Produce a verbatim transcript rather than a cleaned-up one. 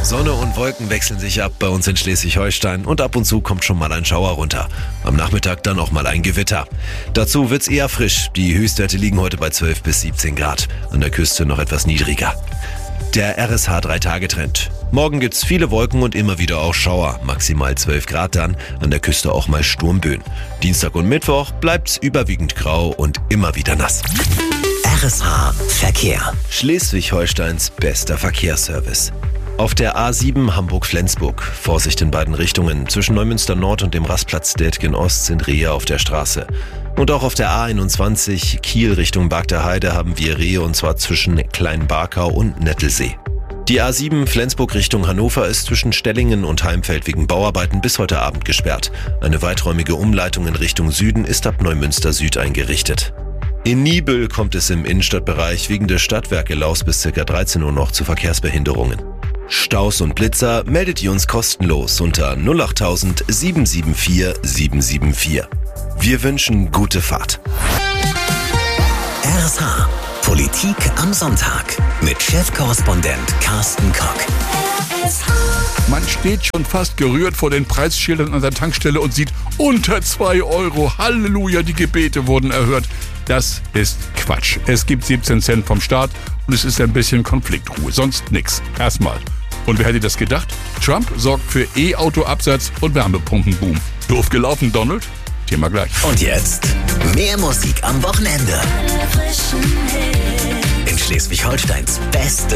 Sonne und Wolken wechseln sich ab bei uns in Schleswig-Holstein und ab und zu kommt schon mal ein Schauer runter. Am Nachmittag dann auch mal ein Gewitter. Dazu wird's eher frisch. Die Höchstwerte liegen heute bei zwölf bis siebzehn Grad. An der Küste noch etwas niedriger. Der R S H drei Tage Trend. Morgen gibt's viele Wolken und immer wieder auch Schauer. Maximal zwölf Grad dann. An der Küste auch mal Sturmböen. Dienstag und Mittwoch bleibt's überwiegend grau und immer wieder nass. R S H Verkehr. Schleswig-Holsteins bester Verkehrsservice. Auf der A sieben Hamburg-Flensburg. Vorsicht in beiden Richtungen. Zwischen Neumünster Nord und dem Rastplatz Dätgen Ost sind Rehe auf der Straße. Und auch auf der A einundzwanzig Kiel Richtung Barg der Heide haben wir Rehe, und zwar zwischen Kleinbarkau und Nettelsee. Die A sieben Flensburg Richtung Hannover ist zwischen Stellingen und Heimfeld wegen Bauarbeiten bis heute Abend gesperrt. Eine weiträumige Umleitung in Richtung Süden ist ab Neumünster Süd eingerichtet. In Niebüll kommt es im Innenstadtbereich wegen der Stadtwerke Laus bis ca. dreizehn Uhr noch zu Verkehrsbehinderungen. Staus und Blitzer meldet ihr uns kostenlos unter null acht tausend sieben sieben vier sieben sieben vier. Wir wünschen gute Fahrt. R S H Politik am Sonntag mit Chefkorrespondent Carsten Kock. Man steht schon fast gerührt vor den Preisschildern an der Tankstelle und sieht unter zwei Euro. Halleluja, die Gebete wurden erhört. Das ist Quatsch. Es gibt siebzehn Cent vom Staat und es ist ein bisschen Konfliktruhe. Sonst nix. Erstmal. Und wer hätte das gedacht? Trump sorgt für E-Auto-Absatz und Wärmepumpenboom. Doof gelaufen, Donald? Thema gleich. Und jetzt mehr Musik am Wochenende. In Schleswig-Holsteins beste